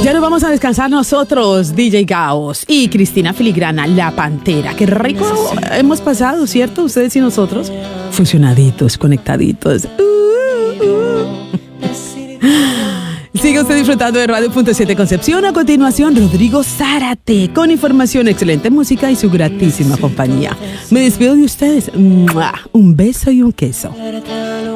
Ya nos vamos a descansar nosotros, DJ Gaos y Cristina Filigrana, La Pantera. Qué rico hemos pasado, ¿cierto? Ustedes y nosotros, fusionaditos, conectaditos. Sigue usted disfrutando de Radio.7 Concepción. A continuación, Rodrigo Zárate, con información, excelente música y su gratísima compañía. Me despido de ustedes. Un beso y un queso.